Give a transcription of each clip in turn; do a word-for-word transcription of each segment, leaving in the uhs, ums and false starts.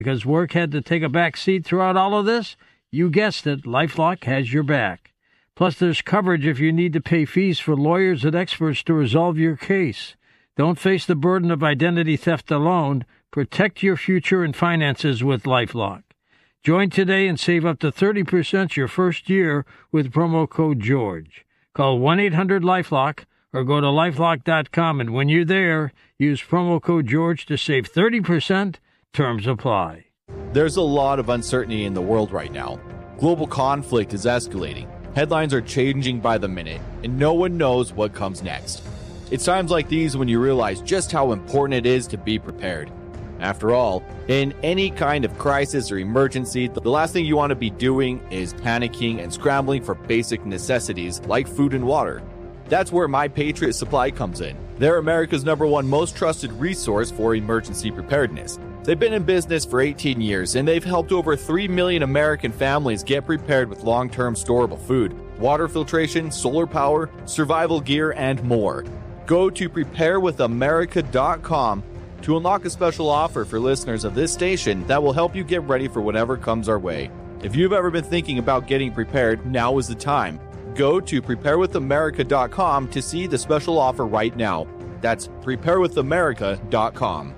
Because work had to take a back seat throughout all of this? You guessed it, LifeLock has your back. Plus, there's coverage if you need to pay fees for lawyers and experts to resolve your case. Don't face the burden of identity theft alone. Protect your future and finances with LifeLock. Join today and save up to thirty percent your first year with promo code George. Call one eight hundred LifeLock or go to lifelock dot com, and when you're there, use promo code George to save thirty percent. Terms apply. There's a lot of uncertainty in the world right now. Global conflict is escalating. Headlines are changing by the minute, and no one knows what comes next. It's times like these when you realize just how important it is to be prepared. After all, in any kind of crisis or emergency, the last thing you want to be doing is panicking and scrambling for basic necessities like food and water. That's where My Patriot Supply comes in. They're America's number one most trusted resource for emergency preparedness. They've been in business for eighteen years, and they've helped over three million American families get prepared with long-term storable food, water filtration, solar power, survival gear, and more. Go to prepare with america dot com to unlock a special offer for listeners of this station that will help you get ready for whatever comes our way. If you've ever been thinking about getting prepared, now is the time. Go to prepare with america dot com to see the special offer right now. That's prepare with america dot com.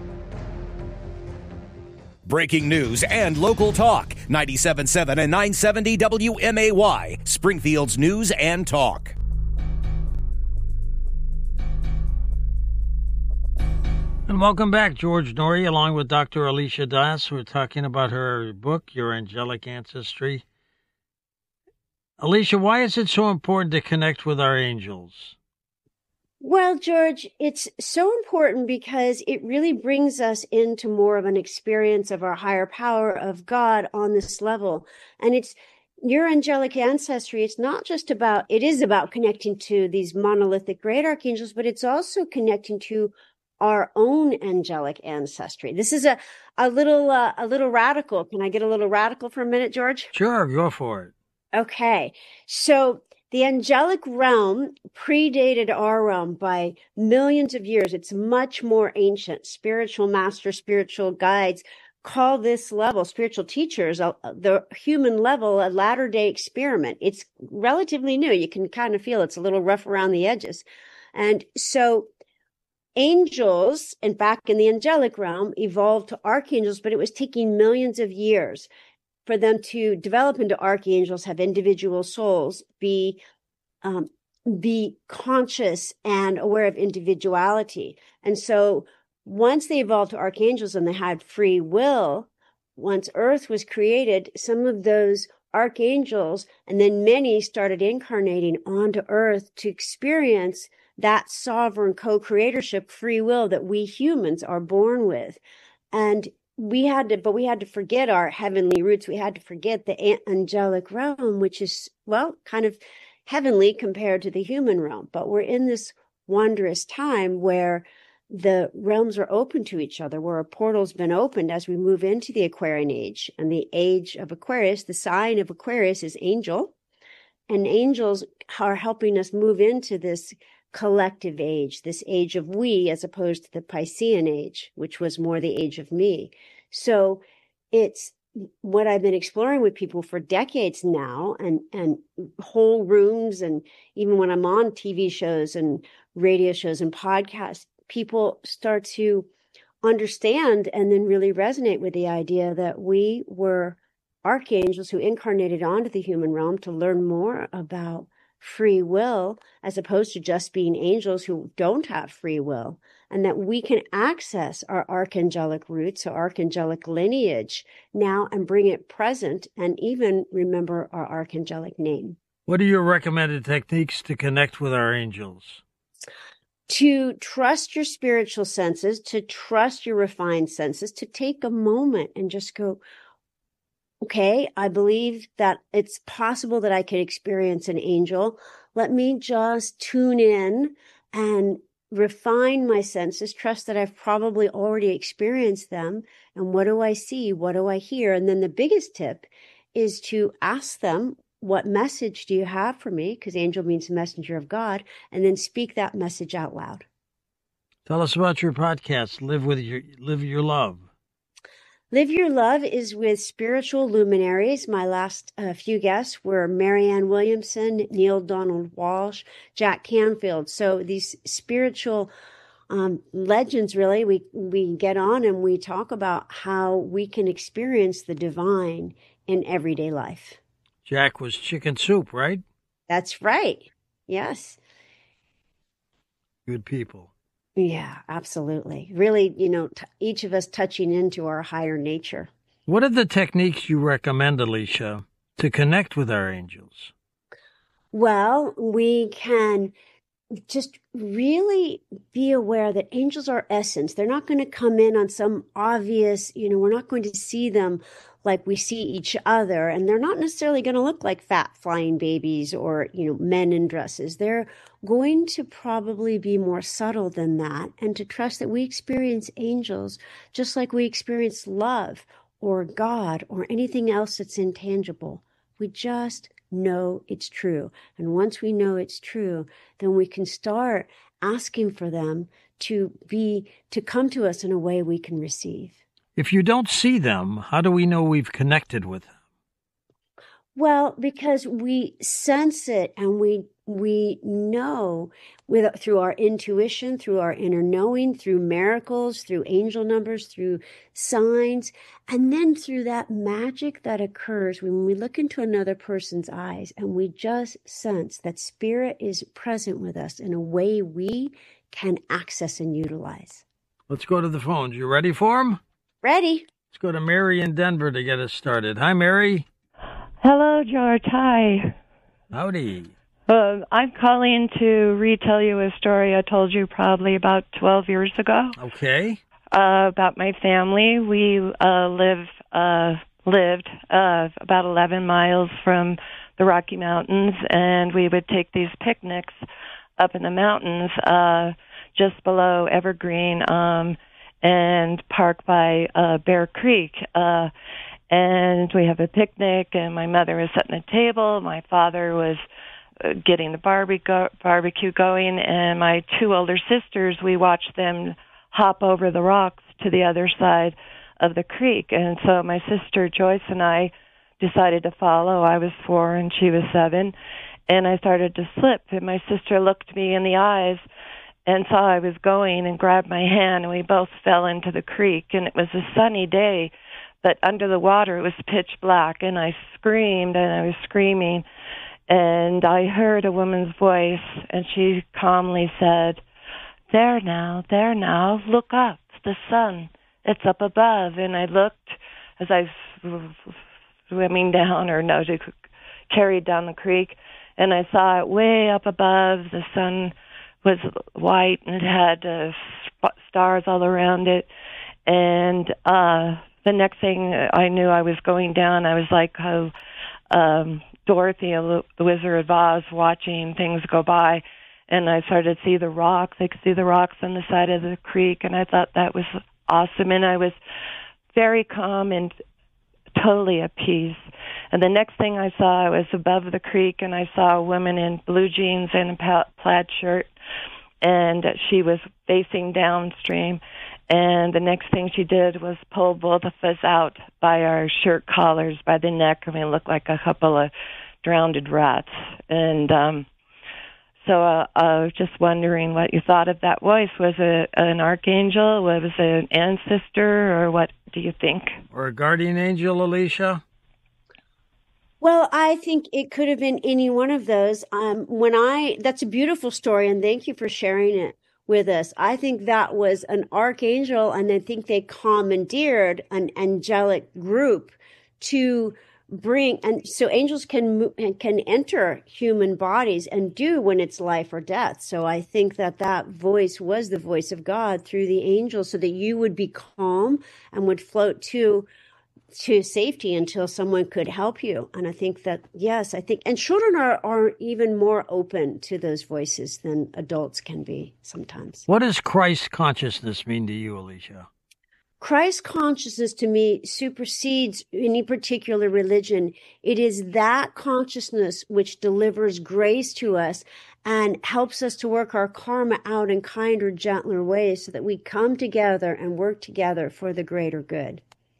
Breaking news and local talk. ninety-seven point seven and nine seventy W M A Y. Springfield's News and Talk. And welcome back, George Noory, along with Doctor Alicia Das. We're talking about her book, Your Angelic Ancestry. Alicia, why is it so important to connect with our angels? Well, George, it's so important because it really brings us into more of an experience of our higher power of God on this level. And it's your angelic ancestry. It's not just about, it is about connecting to these monolithic great archangels, but it's also connecting to our own angelic ancestry. This is a, a little, uh, a little radical. Can I get a little radical for a minute, George? Sure, go for it. Okay. So the angelic realm predated our realm by millions of years. It's much more ancient. Spiritual masters, spiritual guides call this level, spiritual teachers, uh, the human level, a latter-day experiment. It's relatively new. You can kind of feel it's a little rough around the edges. And so angels, and back in the angelic realm, evolved to archangels, but it was taking millions of years for them to develop into archangels, have individual souls, be um, be conscious and aware of individuality. And so once they evolved to archangels and they had free will, once Earth was created, some of those archangels, and then many started incarnating onto Earth to experience that sovereign co-creatorship, free will that we humans are born with. And we had to, but we had to forget our heavenly roots. We had to forget the angelic realm, which is, well, kind of heavenly compared to the human realm. But we're in this wondrous time where the realms are open to each other, where a portal's been opened as we move into the Aquarian age. And the age of Aquarius, the sign of Aquarius is angel. And angels are helping us move into this collective age, this age of we, as opposed to the Piscean age, which was more the age of me. So it's what I've been exploring with people for decades now, and, and whole rooms. And even when I'm on T V shows and radio shows and podcasts, people start to understand and then really resonate with the idea that we were archangels who incarnated onto the human realm to learn more about free will, as opposed to just being angels who don't have free will, and that we can access our archangelic roots, our archangelic lineage now and bring it present and even remember our archangelic name. What are your recommended techniques to connect with our angels? To trust your spiritual senses, to trust your refined senses, to take a moment and just go, okay, I believe that it's possible that I could experience an angel. Let me just tune in and refine my senses, trust that I've probably already experienced them. And what do I see? What do I hear? And then the biggest tip is to ask them, what message do you have for me? Because angel means messenger of God. And then speak that message out loud. Tell us about your podcast, Live with Your, Live Your Love. Live Your Love is with spiritual luminaries. My last uh, few guests were Marianne Williamson, Neil Donald Walsh, Jack Canfield. So these spiritual um, legends, really, we, we get on and we talk about how we can experience the divine in everyday life. Jack was chicken soup, right? That's right. Yes. Good people. Yeah, absolutely. Really, you know, t- each of us touching into our higher nature. What are the techniques you recommend, Alicia, to connect with our angels? Well, we can just really be aware that angels are essence. They're not going to come in on some obvious, you know, we're not going to see them like we see each other. And they're not necessarily going to look like fat flying babies or, you know, men in dresses. They're going to probably be more subtle than that, and to trust that we experience angels just like we experience love or God or anything else that's intangible. We just know it's true. And once we know it's true, then we can start asking for them to be, to come to us in a way we can receive. If you don't see them, how do we know we've connected with them? Well, because we sense it and we we know with through our intuition, through our inner knowing, through miracles, through angel numbers, through signs, and then through that magic that occurs when we look into another person's eyes and we just sense that spirit is present with us in a way we can access and utilize. Let's go to the phones. You ready for them? Ready. Let's go to Mary in Denver to get us started. Hi, Mary. Hello, George. Hi. Howdy. Uh, I'm calling to retell you a story I told you probably about twelve years ago. Okay. Uh, about my family. We uh, live uh, lived uh, about eleven miles from the Rocky Mountains, and we would take these picnics up in the mountains uh, just below Evergreen um, and park by uh, Bear Creek. Uh, and we have a picnic, and my mother was setting the table. My father was getting the barbecue barbecue going, and my two older sisters, we watched them hop over the rocks to the other side of the creek. And so my sister Joyce and I decided to follow. I was four and she was seven, and I started to slip, and my sister looked me in the eyes and saw I was going and grabbed my hand, and we both fell into the creek. And it was a sunny day, but under the water it was pitch black, and I screamed and I was screaming. And I heard a woman's voice, and she calmly said, "There now, there now, look up, the sun, it's up above." And I looked as I was swimming down, or no, carried down the creek, and I saw it way up above. The sun was white, and it had uh, sp- stars all around it. And uh, the next thing I knew, I was going down. I was like, oh, um, Dorothy, the Wizard of Oz, watching things go by, and I started to see the rocks. I could see the rocks on the side of the creek, and I thought that was awesome, and I was very calm and totally at peace. And the next thing I saw, I was above the creek, and I saw a woman in blue jeans and a plaid shirt, and she was facing downstream. And the next thing she did was pull both of us out by our shirt collars by the neck, and we looked like a couple of drowned rats. And um, so uh, I was just wondering what you thought of that voice. Was it an archangel? Was it an ancestor? Or what do you think? Or a guardian angel, Alicia? Well, I think it could have been any one of those. Um, when I, that's a beautiful story, and thank you for sharing it with us. I think that was an archangel, and I think they commandeered an angelic group to bring, and so angels can can enter human bodies and do when it's life or death. So I think that that voice was the voice of God through the angels, so that you would be calm and would float to to safety until someone could help you. And I think that, yes, I think, and children are, are even more open to those voices than adults can be sometimes. What does Christ consciousness mean to you, Alicia? Christ consciousness to me supersedes any particular religion. It is that consciousness which delivers grace to us and helps us to work our karma out in kinder, gentler ways so that we come together and work together for the greater good.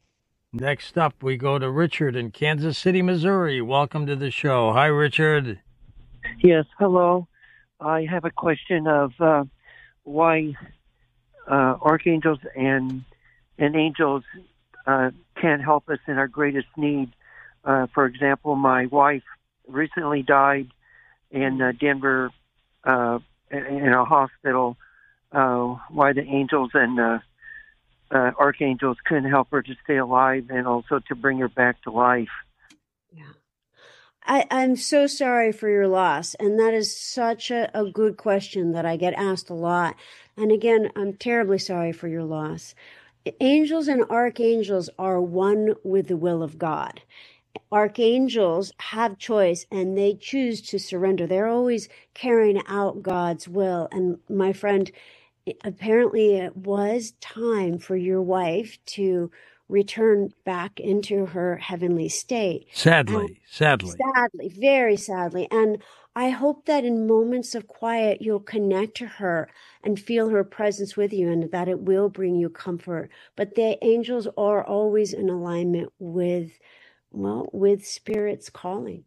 Next up, we go to Richard in Kansas City, Missouri. Welcome to the show. Hi, Richard. Yes, hello. I have a question of uh, why uh, archangels and and angels uh, can't help us in our greatest need. Uh, for example, my wife recently died in uh, Denver uh, in a hospital. Uh, why the angels and uh, uh, archangels couldn't help her to stay alive and also to bring her back to life. Yeah. I, I'm so sorry for your loss. And that is such a, a good question that I get asked a lot. And again, I'm terribly sorry for your loss. Angels and archangels are one with the will of God. Archangels have choice and they choose to surrender. They're always carrying out God's will. And my friend, apparently it was time for your wife to return back into her heavenly state. Sadly, and sadly. Sadly, very sadly. And I hope that in moments of quiet, you'll connect to her and feel her presence with you and that it will bring you comfort. But the angels are always in alignment with, well, with Spirit's calling.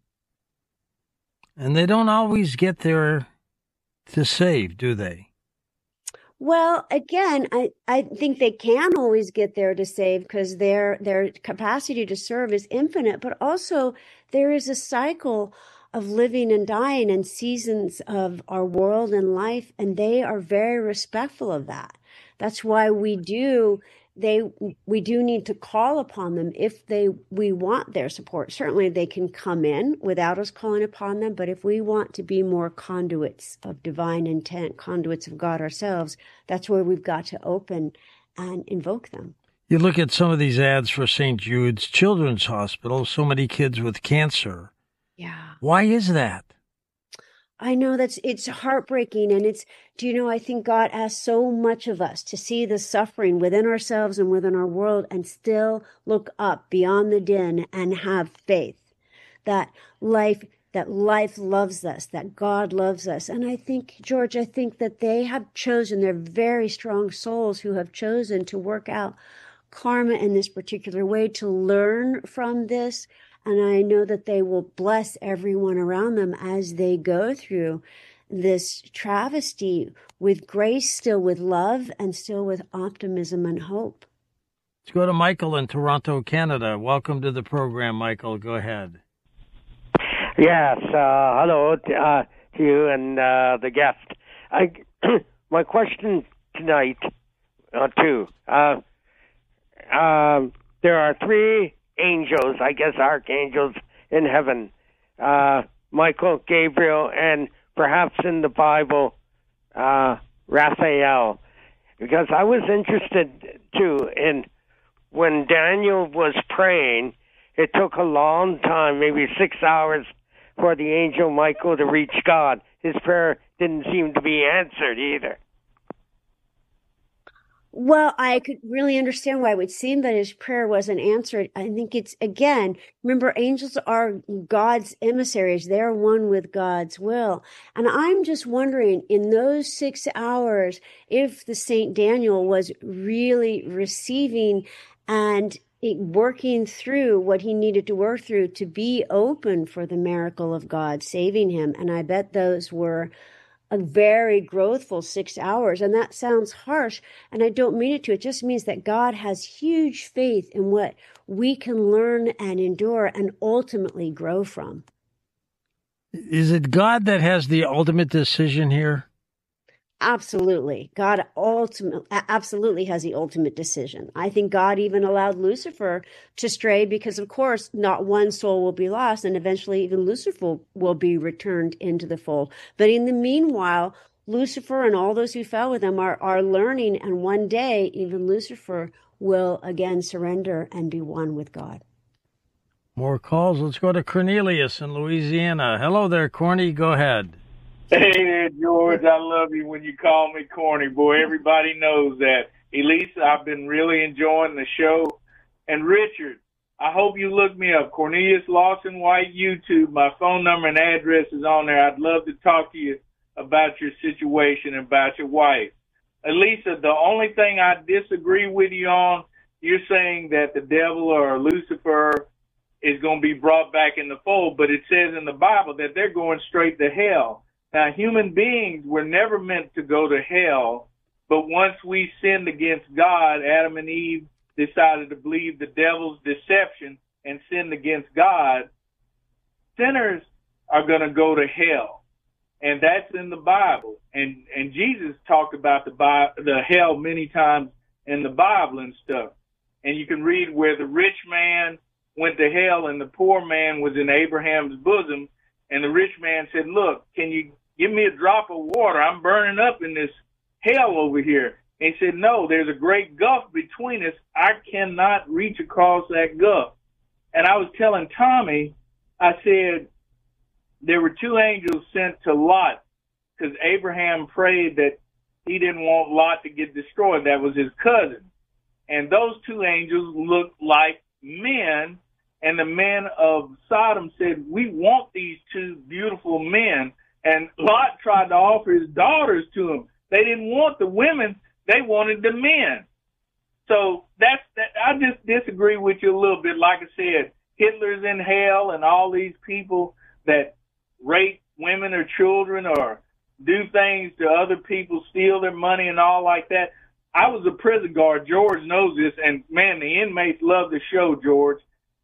And they don't always get there to save, do they? Well, again, I, I think they can always get there to save because their their capacity to serve is infinite, but also there is a cycle of living and dying and seasons of our world and life, and they are very respectful of that. That's why we do they we do need to call upon them if they we want their support. Certainly they can come in without us calling upon them, but if we want to be more conduits of divine intent, conduits of God ourselves, that's where we've got to open and invoke them. You look at some of these ads for Saint Jude's Children's Hospital, so many kids with cancer. Yeah. Why is that? I know that's, it's heartbreaking. And it's, do you know, I think God asks so much of us to see the suffering within ourselves and within our world and still look up beyond the din and have faith that life, that life loves us, that God loves us. And I think, George, I think that they have chosen, they're very strong souls who have chosen to work out karma in this particular way, to learn from this. And I know that they will bless everyone around them as they go through this travesty with grace, still with love, and still with optimism and hope. Let's go to Michael in Toronto, Canada. Welcome to the program, Michael. Go ahead. Yes. Uh, hello uh, to you and uh, the guest. I, my question tonight, uh, too. Uh, um, there are three angels, I guess archangels in heaven, uh, Michael, Gabriel, and perhaps in the Bible, uh, Raphael. Because I was interested, too, in when Daniel was praying, it took a long time, maybe six hours, for the angel Michael to reach God. His prayer didn't seem to be answered either. Well, I could really understand why it would seem that his prayer wasn't answered. I think it's, again, remember, angels are God's emissaries. They're one with God's will. And I'm just wondering, in those six hours, if the Saint Daniel was really receiving and it, working through what he needed to work through to be open for the miracle of God saving him. And I bet those were a very growthful six hours. And that sounds harsh, and I don't mean it to. It just means that God has huge faith in what we can learn and endure and ultimately grow from. Is it God that has the ultimate decision here? Absolutely. God ultimately, absolutely has the ultimate decision. I think God even allowed Lucifer to stray because, of course, not one soul will be lost, and eventually even Lucifer will be returned into the fold. But in the meanwhile, Lucifer and all those who fell with him are, are learning, and one day even Lucifer will again surrender and be one with God. More calls. Let's go to Cornelius in Louisiana. Hello there, Corny. Go ahead. Hey there, George. I love you when you call me corny, boy. Everybody knows that. Elisa, I've been really enjoying the show. And Richard, I hope you look me up. Cornelius Lawson White, YouTube. My phone number and address is on there. I'd love to talk to you about your situation and about your wife. Elisa, the only thing I disagree with you on you're saying that the devil or Lucifer is going to be brought back in the fold, but it says in the Bible that they're going straight to hell. Now, human beings were never meant to go to hell, but once we sinned against God, Adam and Eve decided to believe the devil's deception and sinned against God, sinners are going to go to hell. And that's in the Bible. And and Jesus talked about the Bi- the hell many times in the Bible and stuff. And you can read where the rich man went to hell and the poor man was in Abraham's bosom. And the rich man said, look, can you give me a drop of water? I'm burning up in this hell over here. And he said, no, there's a great gulf between us. I cannot reach across that gulf. And I was telling Tommy, I said, there were two angels sent to Lot because Abraham prayed that he didn't want Lot to get destroyed. That was his cousin. And those two angels looked like men. And the men of Sodom said, we want these two beautiful men. And Lot tried to offer his daughters to them. They didn't want the women. They wanted the men. So that's that. I just disagree with you a little bit. Like I said, Hitler's in hell and all these people that rape women or children or do things to other people, steal their money and all like that. I was a prison guard. George knows this. And, man, the inmates love the show, George.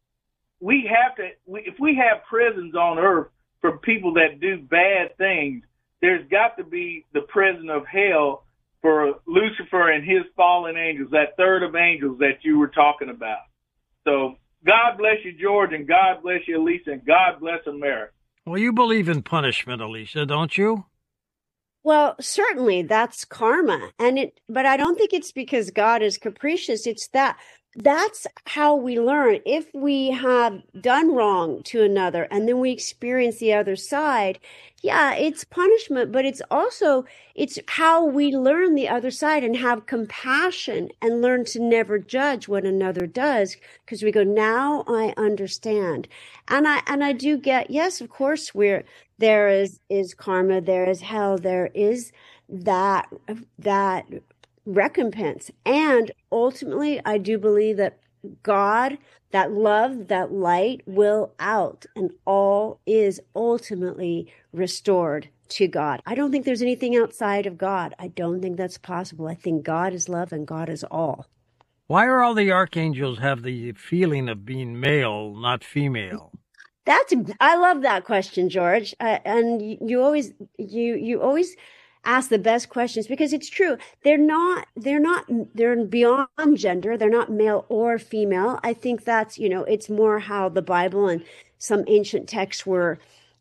We have to we, – if we have prisons on earth for people that do bad things, there's got to be the prison of hell for Lucifer and his fallen angels, that third of angels that you were talking about. So God bless you, George, and God bless you, Alicia, and God bless America. Well, you believe in punishment, Alicia, don't you? Well, certainly that's karma. And it, but I don't think it's because God is capricious. It's that that's how we learn. If we have done wrong to another and then we experience the other side, yeah, it's punishment, but it's also, it's how we learn the other side and have compassion and learn to never judge what another does. Because we go, now I understand. And I, and I do get, yes, of course, we're, there is, is karma, there is hell, there is that, that recompense. And ultimately, I do believe that God, that love, that light will out, and all is ultimately restored to God. I don't think there's anything outside of God. I don't think that's possible. I think God is love and God is all. Why are all the archangels have the feeling of being male, not female? That's, I love that question, George. Uh, and you always, you, you always ask the best questions because it's true. They're not, they're not, they're beyond gender. They're not male or female. I think that's, you know, it's more how the Bible and some ancient texts were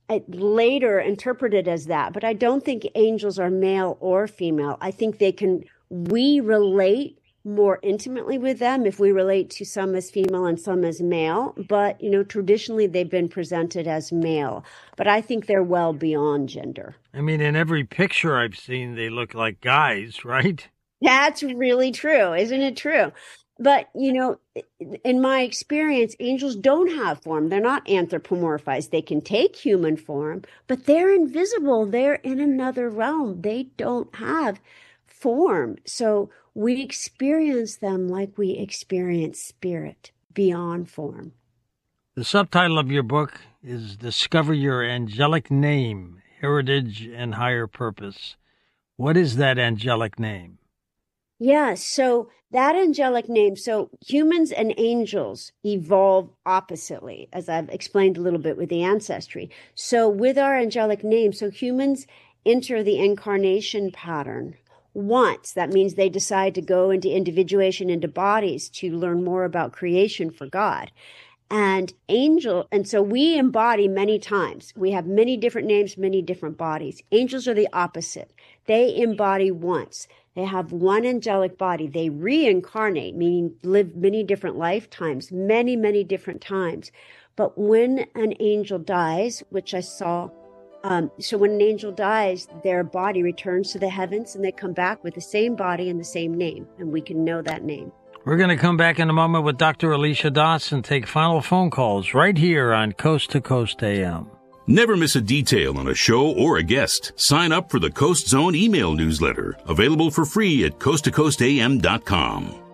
later interpreted as that. But I don't think angels are male or female. I think they can, we relate more intimately with them if we relate to some as female and some as male. But, you know, traditionally they've been presented as male. But I think they're well beyond gender. I mean, in every picture I've seen, they look like guys, right? That's really true. Isn't it true? But, you know, in my experience, angels don't have form. They're not anthropomorphized. They can take human form, but they're invisible. They're in another realm. They don't have form. So we experience them like we experience spirit, beyond form. The subtitle of your book is Discover Your Angelic Name, Heritage and Higher Purpose. What is that angelic name? Yeah, so that angelic name, so humans and angels evolve oppositely, as I've explained a little bit with the ancestry. So with our angelic name, so humans enter the incarnation pattern once. That means they decide to go into individuation into bodies to learn more about creation for God. And angel, and so we embody many times. We have many different names, many different bodies. Angels are the opposite. They embody once. They have one angelic body. They reincarnate, meaning live many different lifetimes, many, many different times. But when an angel dies, which I saw, um, so when an angel dies, their body returns to the heavens and they come back with the same body and the same name, and we can know that name. We're going to come back in a moment with Doctor Alicia Doss and take final phone calls right here on Coast to Coast A M. Never miss a detail on a show or a guest. Sign up for the Coast Zone email newsletter, available for free at coast to coast a m dot com.